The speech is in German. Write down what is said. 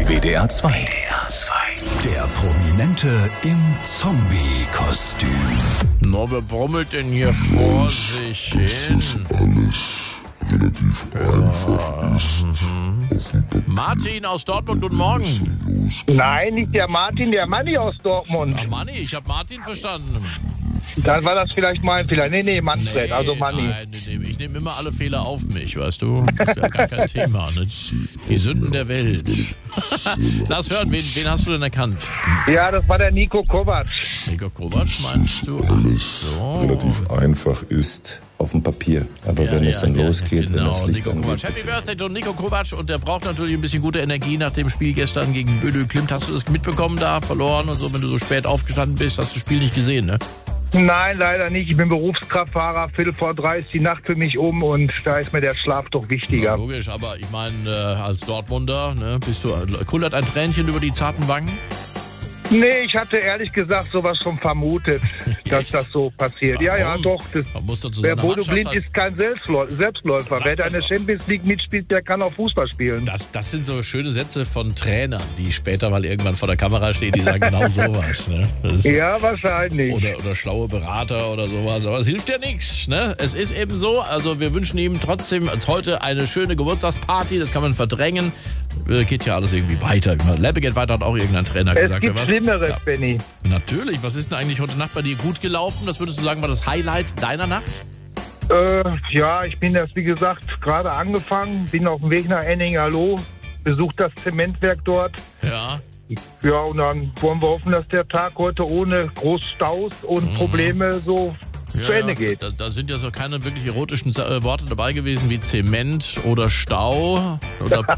WDR 2. Der Prominente im Zombie-Kostüm. Na, wer brummelt denn hier vor sich hin? Relativ einfach ist. Martin aus Dortmund, guten Morgen. Nein, nicht der Martin, der Manni aus Dortmund. Ach Manni, ich habe Martin verstanden. Dann war das vielleicht mein Fehler. Nee, Manfred, also Manni. Nein, ich nehme immer alle Fehler auf mich, weißt du? Das ist ja gar kein Thema. Ne? Die Sünden der Welt. Lass hören, wen hast du denn erkannt? Ja, das war der Nico Kovac. Nico Kovac meinst du? Ach so. Relativ einfach ist auf dem Papier. Aber wenn es dann losgeht, wenn das Licht Nico Kovac. angeht. Happy Birthday to Nico Kovac. Und der braucht natürlich ein bisschen gute Energie nach dem Spiel gestern gegen Bödö Klimt. Hast du das mitbekommen da? Verloren und so, wenn du so spät aufgestanden bist, hast du das Spiel nicht gesehen, ne? Nein, leider nicht. Ich bin Berufskraftfahrer. 3:15 ist die Nacht für mich und da ist mir der Schlaf doch Ja, wichtiger. logisch, aber ich meine, als Dortmunder, ne, kullert ein Tränchen über die zarten Wangen? Nee, ich hatte ehrlich gesagt sowas schon vermutet, dass das so passiert. Ja, Warum? doch. Man muss dazu Wer seiner Bodo Mannschaft Glimt halt- ist kein Selbstläufer. Sag Wer da das in der doch. Champions League mitspielt, der kann auch Fußball spielen. Das sind so schöne Sätze von Trainern, die später mal irgendwann vor der Kamera stehen, die sagen genau sowas. Ne? Das ist, Ja, wahrscheinlich. oder schlaue Berater oder sowas, aber es hilft ja nichts. Ne? Es ist eben so, also wir wünschen ihm trotzdem als heute eine schöne Geburtstagsparty, das kann man verdrängen. Geht ja alles irgendwie weiter. Leppe geht weiter, hat auch irgendein Trainer Es gesagt. gibt was? Schlimmeres, Ja. Benny. Natürlich, was ist denn eigentlich heute Nacht bei dir gut gelaufen? Das würdest du sagen, war das Highlight deiner Nacht? Ja, ich bin das, wie gesagt, gerade angefangen, bin auf dem Weg nach Enning-Hallo, besucht das Zementwerk dort. Ja. Ja, und dann wollen wir hoffen, dass der Tag heute ohne Großstaus und Probleme so zu Ende geht. Da sind ja so keine wirklich erotischen Worte dabei gewesen wie Zement oder Stau oder